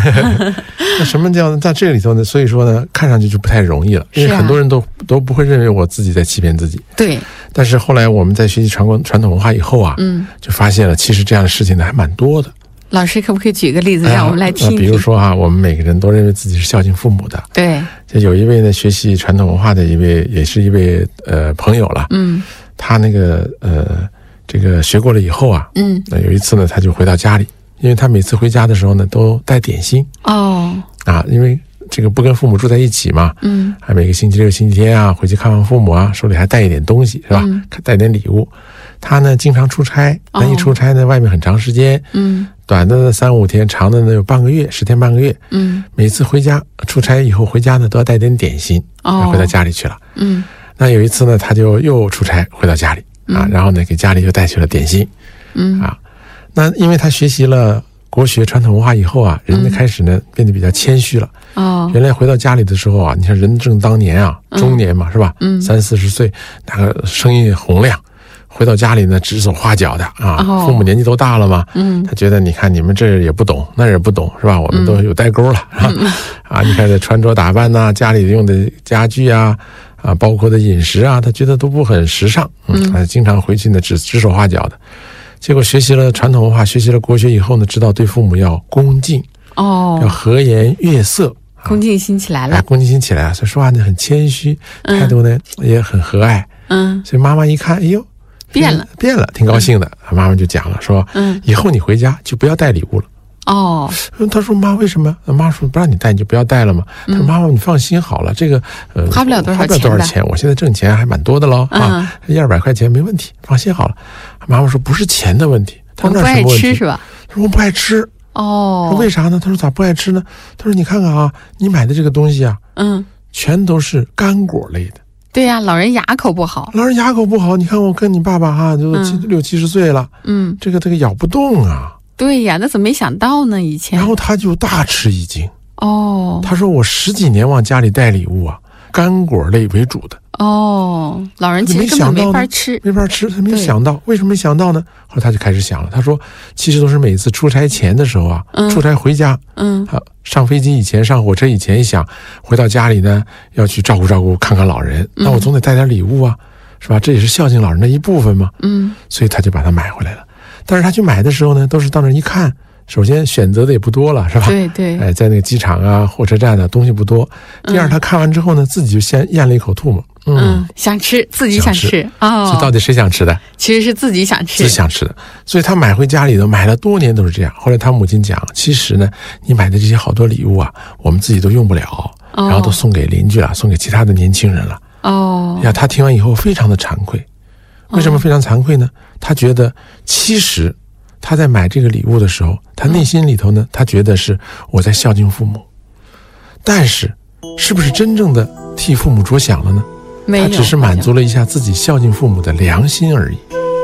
那什么叫在这里头呢？所以说呢，看上去就不太容易了，因为很多人都不会认为我自己在欺骗自己。 对。 但是后来我们在学习传统文化以后啊，就发现了其实这样的事情呢还蛮多的。 老师可不可以举个例子让我们来听听？ 比如说啊，我们每个人都认为自己是孝敬父母的。 对。 就有一位呢学习传统文化的也是一位朋友了。他那个这个学过了以后啊，有一次呢他就回到家里，因为他每次回家的时候呢都带点心。因为这个不跟父母住在一起嘛，还每个星期六星期天啊回去看望父母啊，手里还带一点东西是吧？带点礼物。他呢经常出差，那一出差呢外面很长时间，短的呢3-5天，长的呢有半个月，10天半个月。每次回家出差以后回家呢都要带点点心，回到家里去了。那有一次呢他就又出差回到家里啊，然后呢给家里又带去了点心。那因为他学习了国学传统文化以后啊，人开始呢变得比较谦虚了。原来回到家里的时候啊，你看人正当年啊，中年嘛是吧？30-40岁，那个声音洪亮。回到家里呢指手画脚的啊，父母年纪都大了嘛，他觉得你看你们这也不懂那也不懂是吧？我们都有代沟了啊，你看这穿着打扮呐，家里用的家具啊，包括的饮食啊，他觉得都不很时尚。经常回去呢指手画脚的。结果学习了传统文化，学习了国学以后呢，知道对父母要恭敬，要和颜悦色， 恭敬心起来了。恭敬心起来了，所以说话呢很谦虚，态度呢也很和蔼。所以妈妈一看，哎呦。变了，挺高兴的。妈妈就讲了，说，以后你回家就不要带礼物了。他说妈为什么？妈说不让你带你就不要带了嘛。他说妈妈你放心好了，这个花不了多少钱， 我现在挣钱还蛮多的喽，100-200块钱没问题，放心好了。妈妈说不是钱的问题， 我们不爱吃是吧？ 他说我们不爱吃。说为啥呢？他说咋不爱吃呢？他说你看看啊，你买的这个东西啊，全都是干果类的。 对呀，老人牙口不好。 你看我跟你爸爸哈，都60-70岁了，这个咬不动啊。 对呀，那怎么没想到呢？以前。 然后他就大吃一惊。他说我10几年往家里带礼物啊，干果类为主的。 老人其实根本没法吃， 他没想到，为什么没想到呢？后来他就开始想了，他说其实都是每次出差前的时候啊，出差回家，上飞机以前上火车以前一想，回到家里呢要去照顾看看老人，那我总得带点礼物啊，是吧？这也是孝敬老人的一部分嘛。所以他就把它买回来了。但是他去买的时候呢，都是到那一看，首先选择的也不多了，是吧？ 对。 在那个机场啊、火车站啊，东西不多。第二，他看完之后呢，自己就先咽了一口唾沫。 想吃，自己想吃。 这到底谁想吃的？ 其实是自己想吃。 自己想吃的。所以他买回家里头，买了多年都是这样。后来他母亲讲，其实呢，你买的这些好多礼物啊，我们自己都用不了，然后都送给邻居了，送给其他的年轻人了。他听完以后非常的惭愧。为什么非常惭愧呢？他觉得其实他在买这个礼物的时候，他内心里头呢，他觉得是我在孝敬父母，但是是不是真正的替父母着想了呢？他只是满足了一下自己孝敬父母的良心而已。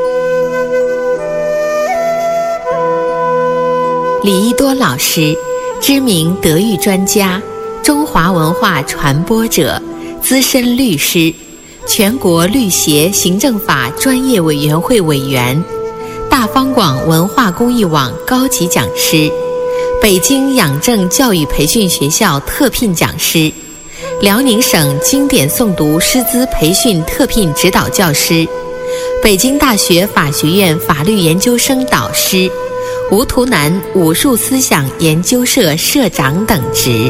李一多老师，知名德育专家，中华文化传播者，资深律师，全国律协行政法专业委员会委员，大方广文化公益网高级讲师，北京养正教育培训学校特聘讲师，辽宁省经典诵读师资培训特聘指导教师，北京大学法学院法律研究生导师，吴图南武术思想研究社社长等职。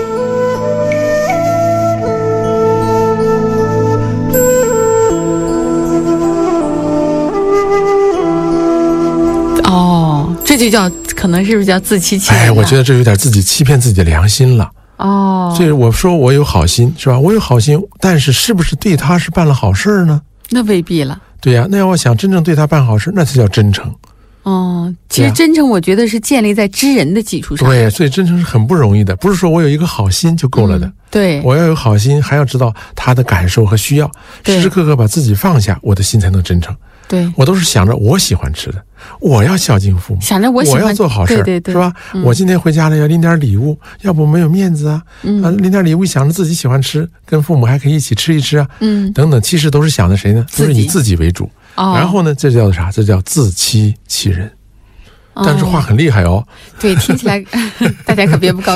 这就叫可能是不是叫自欺欺人？ 我觉得这有点自己欺骗自己的良心了。所以我说我有好心是吧？我有好心，但是是不是对他是办了好事呢？ 那未必了。 对呀，那要我想真正对他办好事，那才叫真诚。 其实真诚我觉得是建立在知人的基础上。 对，所以真诚是很不容易的，不是说我有一个好心就够了的。 对， 我要有好心，还要知道他的感受和需要，时时刻刻把自己放下，我的心才能真诚。 对， 我都是想着我喜欢吃的，我要孝敬父母， 想着我要做好事， 对， 是吧？我今天回家了要拎点礼物，要不没有面子啊。拎点礼物想着自己喜欢吃，跟父母还可以一起吃一吃啊。等等，其实都是想着谁呢？都是以自己为主。然后呢，这叫啥？这叫自欺欺人。但是话很厉害哦。 对，听起来大家可别不高兴。